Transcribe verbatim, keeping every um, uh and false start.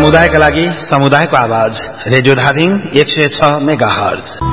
समुदायका लागि समुदायको आवाज रेडियो धादिङ एक सय छ मेगा हर्ज।